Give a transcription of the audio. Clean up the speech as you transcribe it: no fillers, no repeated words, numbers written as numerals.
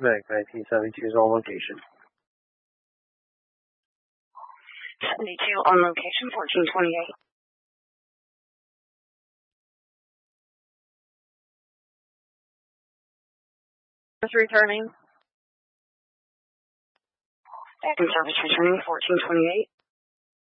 Meg 1972 is on location. 72 on location, 1428. Service returning. Back in service returning, 1428.